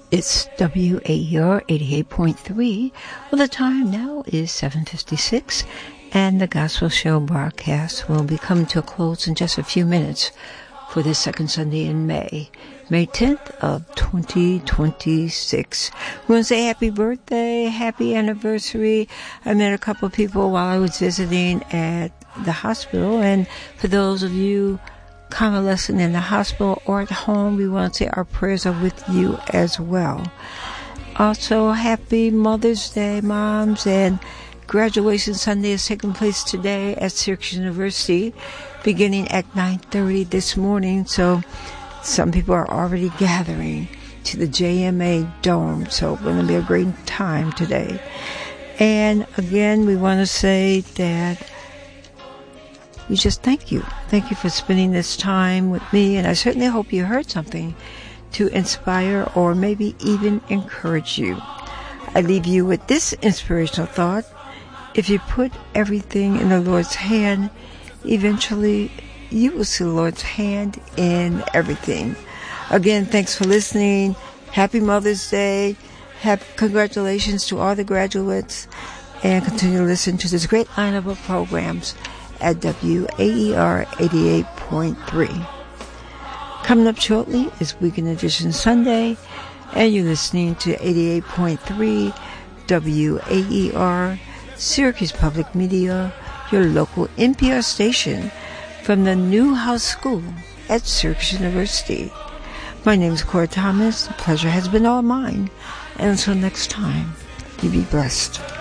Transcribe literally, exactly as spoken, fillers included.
It's W A E R eighty-eight point three. Well, the time now is seven fifty-six, and the Gospel Show broadcast will be coming to a close in just a few minutes for this second Sunday in May, May tenth of twenty twenty-six. We want to say happy birthday, happy anniversary. I met a couple of people while I was visiting at the hospital, and for those of you convalescent in the hospital or at home, we want to say our prayers are with you as well. Also, happy Mother's Day, moms, and graduation Sunday is taking place today at Syracuse University, beginning at nine thirty this morning. So some people are already gathering to the J M A Dome, so it's going to be a great time today. And again, we want to say that we just thank you. Thank you for spending this time with me, and I certainly hope you heard something to inspire or maybe even encourage you. I leave you with this inspirational thought. If you put everything in the Lord's hand, eventually you will see the Lord's hand in everything. Again, thanks for listening. Happy Mother's Day. Happy congratulations to all the graduates, and continue to listen to this great lineup of programs at W A E R eighty-eight point three. Coming up shortly is Weekend Edition Sunday, and you're listening to eighty-eight point three W A E R, Syracuse Public Media, your local N P R station from the Newhouse School at Syracuse University. My name is Cora Thomas. The pleasure has been all mine. And until next time, you be blessed.